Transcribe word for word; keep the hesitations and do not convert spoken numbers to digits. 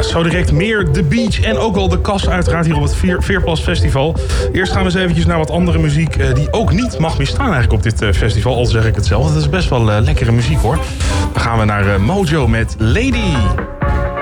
zo direct meer The Beach en ook wel de Kas uiteraard hier op het Veer, Veerplas Festival. Eerst gaan we eens eventjes naar wat andere muziek uh, die ook niet mag misstaan eigenlijk op dit uh, festival. Al zeg ik het zelf, dat is best wel uh, lekkere muziek hoor. Dan gaan we naar uh, Mojo met Lady.